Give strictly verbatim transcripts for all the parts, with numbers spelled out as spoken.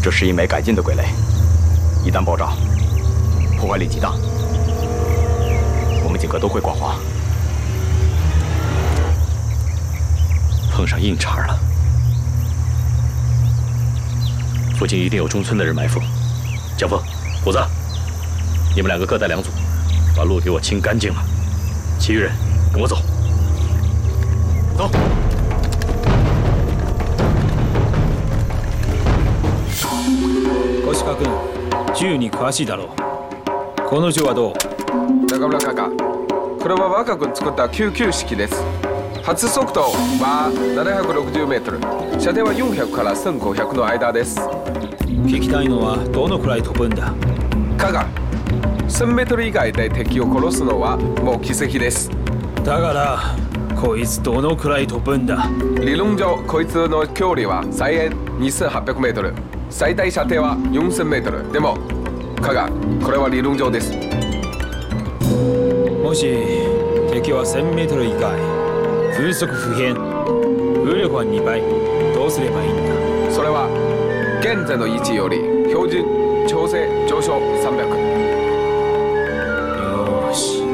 这是一枚改进的鬼雷，一旦爆炸，破坏力极大，我们几个都会挂花。 碰上硬茬了，附近一定有中村的人埋伏。江峰、虎子，你们两个各带两组，把路给我清干净了。其余人跟我走。走。 小鹿君、銃に詳しいだろう。この銃はどう？ 中村閣下、これは若く作ったきゅうきゅう式です。発速度はななひゃくろくじゅうメートル、射程はよんひゃくからせんごひゃくの間です。 聞きたいのはどのくらい飛ぶんだ？ 加賀、せんメートル以外で敵を殺すのはもう奇跡です。 だからこいつどのくらい飛ぶんだ？ 理論上こいつの距離は最遠にせんはっぴゃくメートル、最大射程はよんせんメートル。でも加賀、これは理論上です。 もし敵はせんメートル以外、風速不変、風力はにばい、どうすればいいんだ？ それは現在の位置より標準調整上昇さんびゃく。 よーし、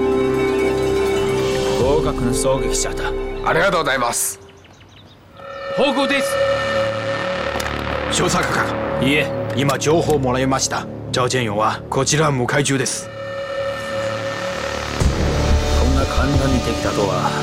合格の狙撃者だ。 ありがとうございます。 報告です。 少佐閣下、 いえ、 今情報をもらいました。赵建勇はこちら向かい中です。 こんな簡単にできたとは